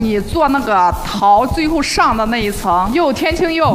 你做那个桃最后上的那一层，又天青又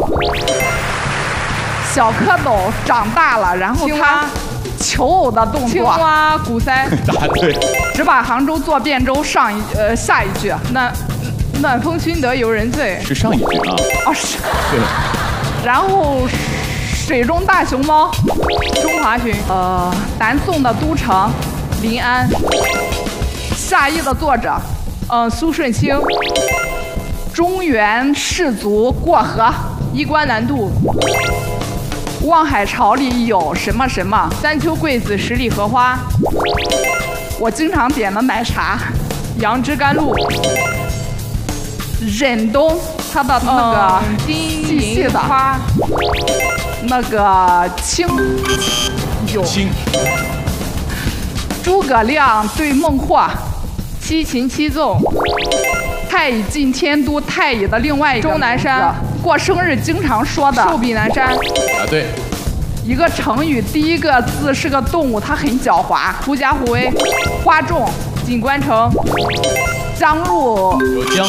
小蝌蚪长大了，然后它求偶的动作，青蛙鼓腮， 答对。 只把杭州做汴州下一句，暖风熏得游人醉， 是上一句啊。 哦是。 对了。 然后水中大熊猫，中华鲟，南宋的都城临安，夏邑的作者。苏舜钦，中原士族过河，衣冠南渡，望海潮里有什么什么，三秋桂子十里荷花，我经常点的奶茶，杨枝甘露，忍冬，它的那个细细的花，那个青有青， 诸葛亮对孟获。七擒七纵，太乙进天都，太乙的另外一个钟南山，过生日经常说的寿比南山。 啊对。 一个成语，第一个字是个动物，它很狡猾。狐假虎威，哗众，锦官城，江路有江。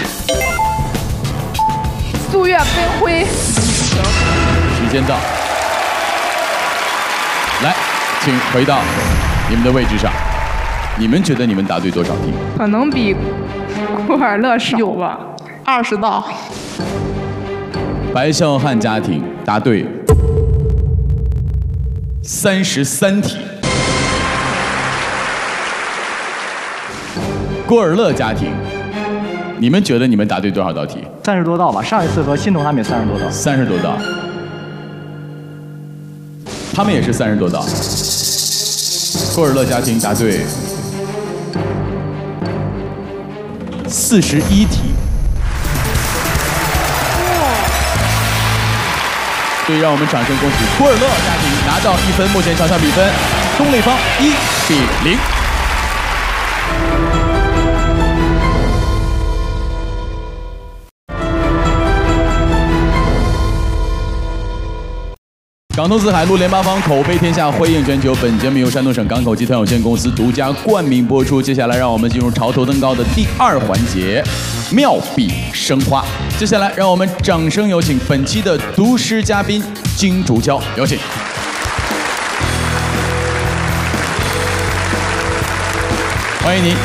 素月分辉。 时间到，来，请回到你们的位置上。你们觉得你们答对多少题？ 可能比库尔勒少吧，20道。 白孝汉家庭答对33题，郭尔勒家庭，你们觉得你们答对多少道题 ？30多道吧，上一次和新同他们也30多道。 30多道，他们也是30多道。郭尔勒家庭答对41题。所以让我们掌声恭喜郭尔勒家庭拿到1分，目前场上比分东磊方1比0。港通四海陆联八方，口碑天下，辉映全球。本节目由山东省港口集团有限公司独家冠名播出。接下来，让我们进入潮头登高的第2环节——妙笔生花。接下来，让我们掌声有请本期的读诗嘉宾金竹娇，有请。欢迎您。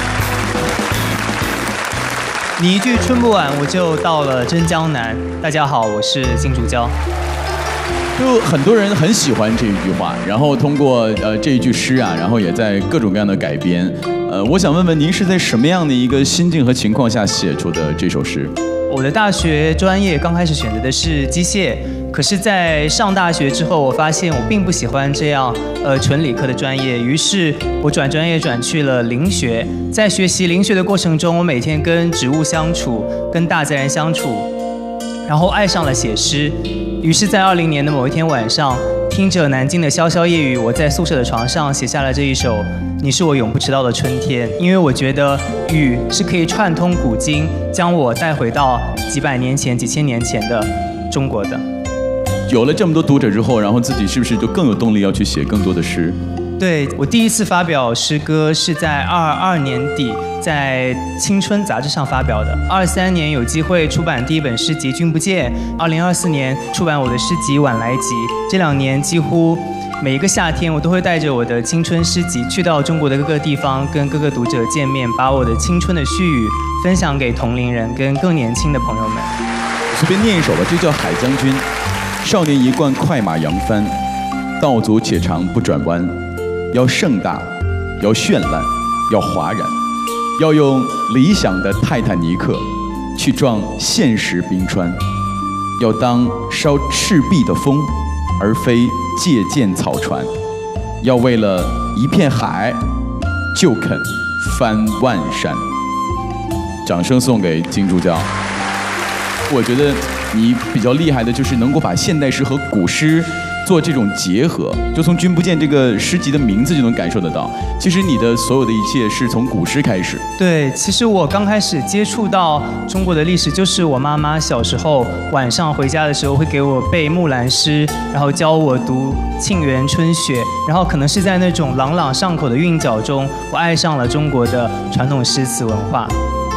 你一句春不晚，我就到了真江南。大家好，我是金竹娇。 就很多人很喜欢这一句话，然后通过这一句诗啊，然后也在各种各样的改编。我想问问您是在什么样的一个心境和情况下写出的这首诗？ 我的大学专业刚开始选择的是机械，可是在上大学之后，我发现我并不喜欢这样纯理科的专业，于是我转专业转去了灵学。在学习灵学的过程中，我每天跟植物相处，跟大自然相处，然后爱上了写诗。于是，在2020年的某一天晚上，听着南京的潇潇夜雨，我在宿舍的床上写下了这一首《你是我永不迟到的春天》。因为我觉得雨是可以串通古今，将我带回到几百年前、几千年前的中国的。 有了这么多读者之后，然后自己是不是就更有动力要去写更多的诗？ 对，我第一次发表诗歌是在22年底，在《青春》杂志上发表的。23年有机会出版第一本诗集《君不见》，2024年出版我的诗集《晚来集》。这2年几乎每一个夏天，我都会带着我的青春诗集去到中国的各个地方，跟各个读者见面，把我的青春的絮语分享给同龄人跟更年轻的朋友们。 随便念一首吧，这叫《海将军》。少年一贯快马扬帆，道阻且长不转弯。要盛大，要绚烂，要哗然，要用理想的泰坦尼克去撞现实冰川，要当烧赤壁的风，而非借剑草船，要为了一片海就肯翻万山。掌声送给金竹娇。我觉得你比较厉害的就是能够把现代诗和古诗做这种结合，就从《君不见》这个诗集的名字就能感受得到。其实你的所有的一切是从古诗开始。 对，其实我刚开始接触到中国的历史，就是我妈妈小时候晚上回家的时候会给我背木兰诗，然后教我读《沁园春雪》，然后可能是在那种朗朗上口的韵脚中，我爱上了中国的传统诗词文化。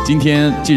今天既